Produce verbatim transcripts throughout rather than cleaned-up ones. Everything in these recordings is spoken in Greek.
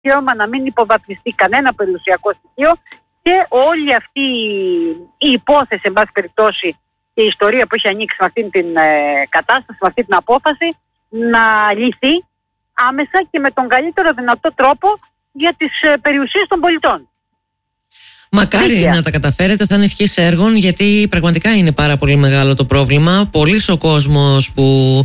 δικαίωμα να μην υποβαθμιστεί κανένα περιουσιακό στοιχείο και όλη αυτή η υπόθεση, εν πάση περιπτώσει, και η ιστορία που έχει ανοίξει με αυτή την ε, κατάσταση, με αυτή την απόφαση, να λυθεί άμεσα και με τον καλύτερο δυνατό τρόπο για τις ε, περιουσίες των πολιτών. Μακάρι Δίκαια. να τα καταφέρετε, θα είναι ευχής έργων, γιατί πραγματικά είναι πάρα πολύ μεγάλο το πρόβλημα. Πολύς ο κόσμος που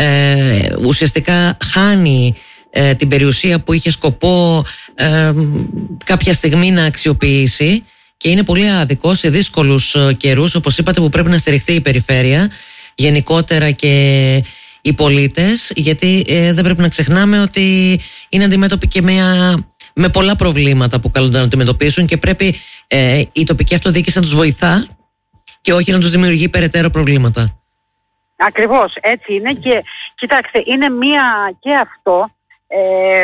ε, ουσιαστικά χάνει ε, την περιουσία που είχε σκοπό ε, κάποια στιγμή να αξιοποιήσει, και είναι πολύ άδικο σε δύσκολους καιρούς, όπως είπατε, που πρέπει να στηριχθεί η περιφέρεια γενικότερα και οι πολίτες, γιατί ε, δεν πρέπει να ξεχνάμε ότι είναι αντιμέτωποι και με, με πολλά προβλήματα που καλούνται να αντιμετωπίσουν, και πρέπει ε, η τοπική αυτοδιοίκηση να τους βοηθά και όχι να τους δημιουργεί περαιτέρω προβλήματα. Ακριβώς, έτσι είναι. Και κοιτάξτε, είναι μία και αυτό ε,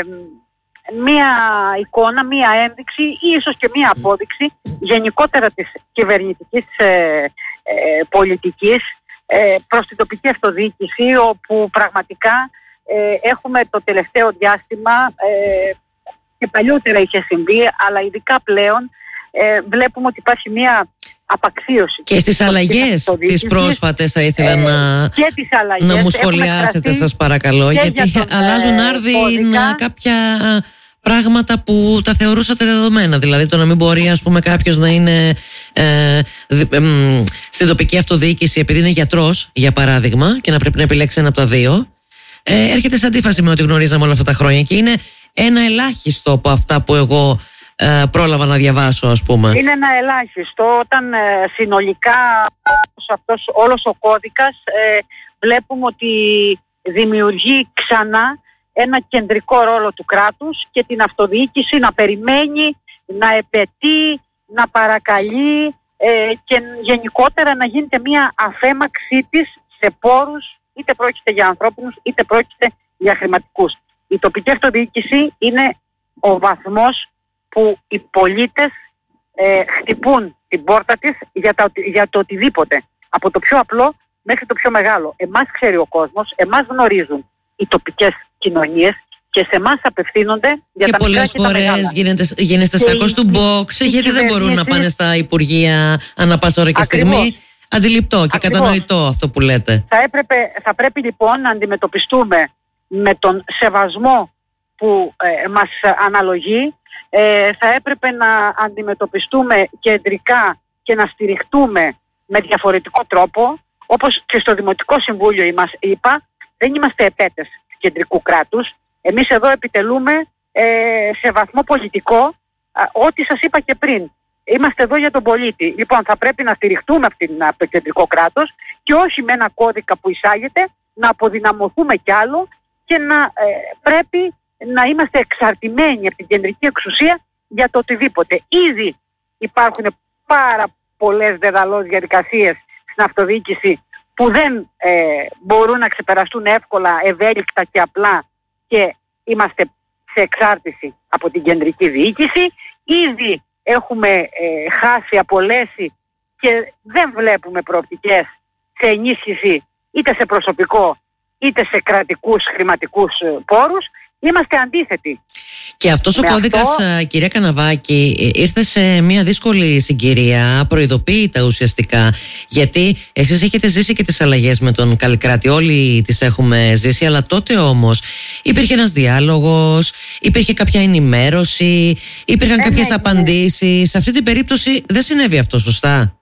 μία εικόνα, μία ένδειξη ή ίσως και μία απόδειξη γενικότερα της κυβερνητικής ε, ε, πολιτικής ε, προς την τοπική αυτοδιοίκηση, όπου πραγματικά ε, έχουμε το τελευταίο διάστημα ε, και παλιότερα είχε συμβεί, αλλά ειδικά πλέον ε, βλέπουμε ότι υπάρχει μία απαξίωση. Και στις αλλαγές τις πρόσφατες θα ήθελα ε, να, να μου σχολιάσετε, σας παρακαλώ, γιατί για τον, αλλάζουν άρδινα κάποια πράγματα που τα θεωρούσατε δεδομένα. Δηλαδή το να μην μπορεί, ας πούμε, κάποιος να είναι ε, δι, ε, ε, στην τοπική αυτοδιοίκηση επειδή είναι γιατρός, για παράδειγμα, και να πρέπει να επιλέξει ένα από τα δύο, ε, έρχεται σε αντίφαση με ό,τι γνωρίζαμε όλα αυτά τα χρόνια, και είναι ένα ελάχιστο από αυτά που εγώ ε, πρόλαβα να διαβάσω, ας πούμε. Είναι ένα ελάχιστο όταν ε, συνολικά αυτός, όλος ο κώδικας ε, βλέπουμε ότι δημιουργεί ξανά ένα κεντρικό ρόλο του κράτους και την αυτοδιοίκηση να περιμένει, να επαιτεί, να παρακαλεί ε, και γενικότερα να γίνεται μια αφέμαξή της σε πόρους, είτε πρόκειται για ανθρώπινους είτε πρόκειται για χρηματικούς. Η τοπική αυτοδιοίκηση είναι ο βαθμός που οι πολίτες ε, χτυπούν την πόρτα της για, τα, για το οτιδήποτε, από το πιο απλό μέχρι το πιο μεγάλο. Εμάς ξέρει ο κόσμος, εμάς γνωρίζουν οι τοπικές κοινωνίες και σε εμάς απευθύνονται για και τα πολλές μικρά και τα φορές γίνεται, γίνεται σάκος του box, γιατί δεν μπορούν να πάνε στα υπουργεία ανά πάσα ώρα και Ακριβώς. στιγμή. Αντιληπτό και Ακριβώς. κατανοητό αυτό που λέτε. Θα, έπρεπε, θα πρέπει λοιπόν να αντιμετωπιστούμε με τον σεβασμό που ε, μας αναλογεί. Ε, θα έπρεπε να αντιμετωπιστούμε κεντρικά και να στηριχτούμε με διαφορετικό τρόπο, όπως και στο Δημοτικό Συμβούλιο μας είπα. Δεν είμαστε επέτες του κεντρικού κράτους. Εμείς εδώ επιτελούμε ε, σε βαθμό πολιτικό α, ό,τι σας είπα και πριν. Είμαστε εδώ για τον πολίτη. Λοιπόν, θα πρέπει να στηριχτούμε από, την, από το κεντρικό κράτος και όχι με ένα κώδικα που εισάγεται να αποδυναμωθούμε κι άλλο και να ε, πρέπει να είμαστε εξαρτημένοι από την κεντρική εξουσία για το οτιδήποτε. Ήδη υπάρχουν πάρα πολλές δεδαλώς διαδικασίες στην αυτοδιοίκηση που δεν ε, μπορούν να ξεπεραστούν εύκολα, ευέλικτα και απλά, και είμαστε σε εξάρτηση από την κεντρική διοίκηση. Ήδη έχουμε ε, χάσει, απολέσει και δεν βλέπουμε προοπτικές σε ενίσχυση είτε σε προσωπικό είτε σε κρατικούς χρηματικούς πόρους. Είμαστε αντίθετοι. Και αυτός ο κώδικας, αυτό... κυρία Καναβάκη, ήρθε σε μια δύσκολη συγκυρία, προειδοποίητα ουσιαστικά, γιατί εσείς έχετε ζήσει και τις αλλαγές με τον Καλλικράτη, όλοι τις έχουμε ζήσει, αλλά τότε όμως υπήρχε ένας διάλογος, υπήρχε κάποια ενημέρωση, υπήρχαν ε, κάποιες ναι, απαντήσεις. Ναι. Σε αυτή την περίπτωση δεν συνέβη αυτό, σωστά?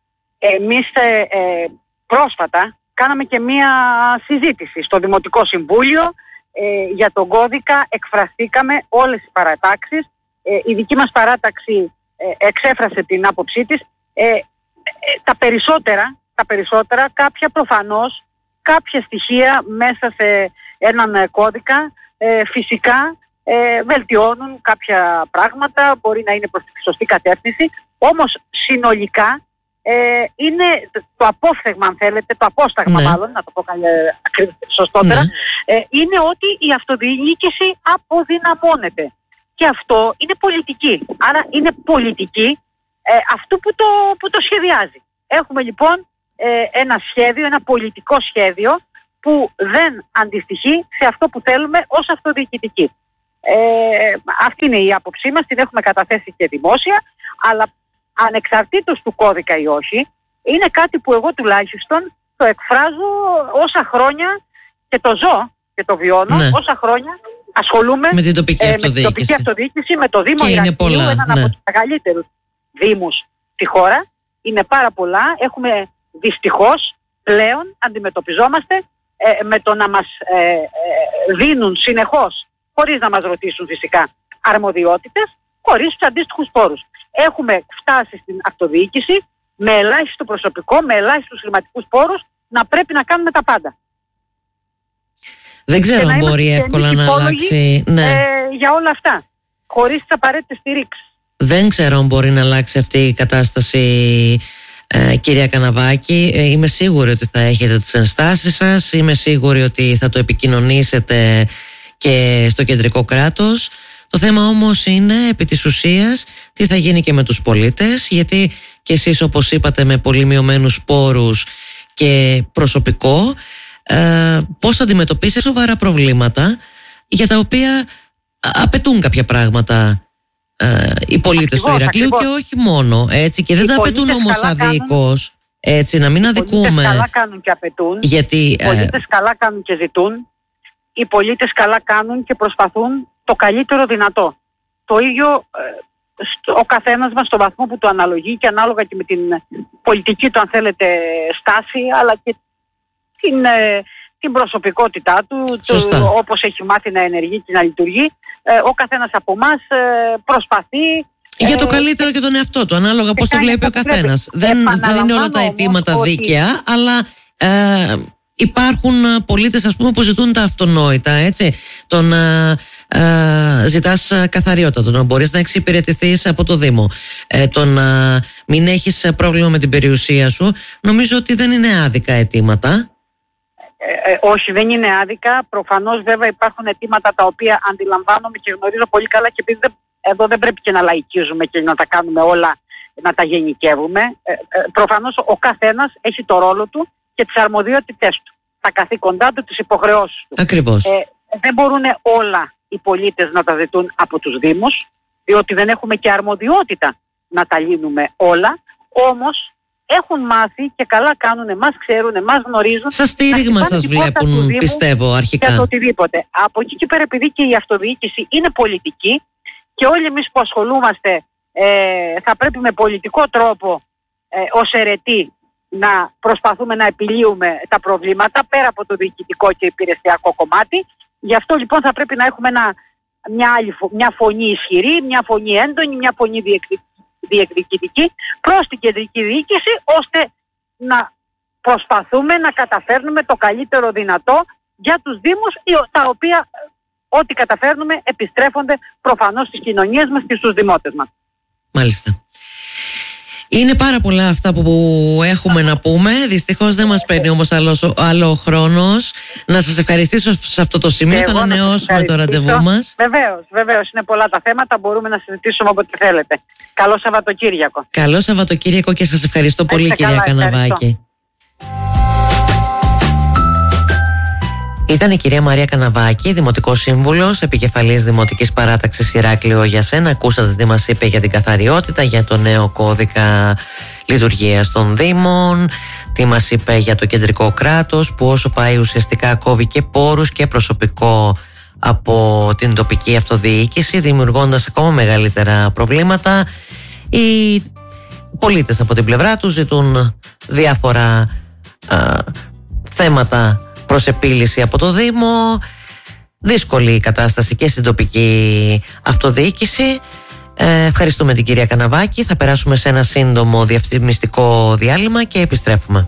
Εμείς ε, ε, πρόσφατα κάναμε και μια συζήτηση στο Δημοτικό Συμβούλιο. Ε, για τον κώδικα εκφραστήκαμε όλες οι παρατάξεις. Ε, η δική μας παράταξη ε, εξέφρασε την άποψή της. Ε, ε, τα περισσότερα, τα περισσότερα, κάποια προφανώς, κάποια στοιχεία μέσα σε έναν ε, κώδικα ε, φυσικά ε, βελτιώνουν κάποια πράγματα, μπορεί να είναι προς τη σωστή κατεύθυνση, όμως συνολικά Ε, είναι το απόφθεγμα, αν θέλετε, το απόσταγμα ναι. μάλλον, να το πω ε, σωστότερα, ναι. ε, είναι ότι η αυτοδιοίκηση αποδυναμώνεται. Και αυτό είναι πολιτική. Άρα είναι πολιτική ε, αυτού που το, που το σχεδιάζει. Έχουμε λοιπόν ε, ένα σχέδιο, ένα πολιτικό σχέδιο που δεν αντιστοιχεί σε αυτό που θέλουμε ως αυτοδιοικητική. Ε, αυτή είναι η άποψή μας, την έχουμε καταθέσει και δημόσια, αλλά ανεξαρτήτως του κώδικα ή όχι, είναι κάτι που εγώ τουλάχιστον το εκφράζω όσα χρόνια και το ζω και το βιώνω, ναι. όσα χρόνια ασχολούμαι με την τοπική, ε, αυτοδιοίκηση. με την τοπική αυτοδιοίκηση, με το Δήμο Ηρακλείου, έναν ναι. από τους μεγαλύτερους δήμους στη χώρα. Είναι πάρα πολλά. Έχουμε δυστυχώς πλέον αντιμετωπιζόμαστε ε, με το να μας ε, ε, δίνουν συνεχώς, χωρίς να μας ρωτήσουν φυσικά, αρμοδιότητες, χωρίς τους αντίστοιχους πόρους. Έχουμε φτάσει στην αυτοδιοίκηση με ελάχιστο προσωπικό, με ελάχιστους χρηματικούς πόρους, να πρέπει να κάνουμε τα πάντα. Δεν ξέρω αν μπορεί εύκολα να αλλάξει. Ναι. Ε, για όλα αυτά, χωρίς τις απαραίτητες στηρίξεις. Δεν ξέρω αν μπορεί να αλλάξει αυτή η κατάσταση, ε, κυρία Καναβάκη. Ε, είμαι σίγουρη ότι θα έχετε τις ενστάσεις σας. Είμαι σίγουρη ότι θα το επικοινωνήσετε και στο κεντρικό κράτος. Το θέμα όμως είναι, επί της ουσίας, τι θα γίνει και με τους πολίτες, γιατί και εσείς, όπως είπατε, με πολύ μειωμένους πόρους και προσωπικό, ε, πώς θα αντιμετωπίσετε σοβαρά προβλήματα για τα οποία απαιτούν κάποια πράγματα ε, οι πολίτες του Ηρακλείου και όχι μόνο, έτσι, και δεν οι τα απαιτούν όμως αδίκως, έτσι, να μην οι αδικούμε. Οι πολίτες καλά κάνουν και απαιτούν, γιατί, οι πολίτες ε, καλά κάνουν και ζητούν, οι πολίτες καλά κάνουν και προσπαθούν το καλύτερο δυνατό. Το ίδιο ε, στο, ο καθένας μας στον βαθμό που το αναλογεί και ανάλογα και με την πολιτική του, αν θέλετε, στάση, αλλά και την, ε, την προσωπικότητά του, το, όπως έχει μάθει να ενεργεί και να λειτουργεί. Ε, ο καθένας από εμάς ε, προσπαθεί για το καλύτερο και τον εαυτό του, ανάλογα πώς το βλέπει ο καθένας. Δεν, δεν είναι όλα τα αιτήματα ότι... δίκαια, αλλά ε, υπάρχουν πολίτες, ας πούμε, που ζητούν τα αυτονόητα, έτσι. Το να ε, ζητάς καθαριότητα, το να μπορείς να εξυπηρετηθείς από το Δήμο, ε, το να μην έχεις πρόβλημα με την περιουσία σου. Νομίζω ότι δεν είναι άδικα αιτήματα. Ε, ε, όχι, δεν είναι άδικα. Προφανώς βέβαια υπάρχουν αιτήματα τα οποία αντιλαμβάνομαι και γνωρίζω πολύ καλά, και επειδή δεν, εδώ δεν πρέπει και να λαϊκίζουμε και να τα κάνουμε όλα, να τα γενικεύουμε. Ε, ε, προφανώς ο καθένας έχει το ρόλο του και τις αρμοδιότητές του, τα καθήκοντά του, τις υποχρεώσεις του. Ακριβώς. Ε, δεν μπορούν όλα οι πολίτες να τα ζητούν από τους Δήμους, διότι δεν έχουμε και αρμοδιότητα να τα λύνουμε όλα, όμως έχουν μάθει και καλά κάνουν, εμάς ξέρουν, εμάς γνωρίζουν. Σαν στήριγμα σας βλέπουν, πιστεύω, αρχικά. Για το οτιδήποτε. Από εκεί και πέρα, επειδή και η αυτοδιοίκηση είναι πολιτική και όλοι εμείς που ασχολούμαστε ε, θα πρέπει με πολιτικό τρόπο ε, ως αιρετοί να προσπαθούμε να επιλύουμε τα προβλήματα πέρα από το διοικητικό και υπηρεσιακό κομμάτι. Γι' αυτό λοιπόν θα πρέπει να έχουμε ένα, μια, άλλη, μια φωνή ισχυρή, μια φωνή έντονη, μια φωνή διεκδικητική. διεκδικητική προς την κεντρική διοίκηση, ώστε να προσπαθούμε να καταφέρνουμε το καλύτερο δυνατό για τους Δήμους, τα οποία ό,τι καταφέρνουμε επιστρέφονται προφανώς στις κοινωνίες μας και στους δημότες μας. Μάλιστα. Είναι πάρα πολλά αυτά που έχουμε να πούμε. Δυστυχώς δεν μας παίρνει όμως άλλο, άλλο χρόνος. Να σας ευχαριστήσω σε αυτό το σημείο. Θα ανανεώσουμε το ραντεβού μας. Βεβαίως, βεβαίως. Είναι πολλά τα θέματα. Μπορούμε να συζητήσουμε όποτε θέλετε. Καλό Σαββατοκύριακο. Καλό Σαββατοκύριακο και σας ευχαριστώ πολύ, Έχετε κυρία καλά, Καναβάκη. Ευχαριστώ. Ήταν η κυρία Μαρία Καναβάκη, Δημοτικός Σύμβουλος, επικεφαλής Δημοτικής Παράταξης Ηράκλειο Γιασένα. Ακούσατε τι μας είπε για την καθαριότητα, για το νέο κώδικα λειτουργίας των Δήμων, τι μας είπε για το κεντρικό κράτος, που όσο πάει ουσιαστικά κόβει και πόρους και προσωπικό από την τοπική αυτοδιοίκηση, δημιουργώντας ακόμα μεγαλύτερα προβλήματα. Οι πολίτες από την πλευρά τους ζητούν διάφορα α, θέματα προς επίλυση από το Δήμο. Δύσκολη η κατάσταση και στην τοπική αυτοδιοίκηση. Ε, ευχαριστούμε την κυρία Καναβάκη. Θα περάσουμε σε ένα σύντομο διαφημιστικό διάλειμμα και επιστρέφουμε.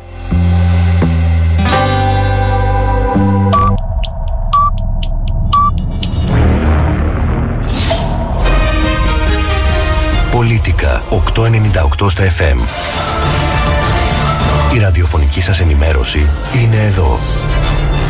Πολίτικα οκτακόσια ενενήντα οκτώ στα εφ εμ. Η ραδιοφωνική σας ενημέρωση είναι εδώ.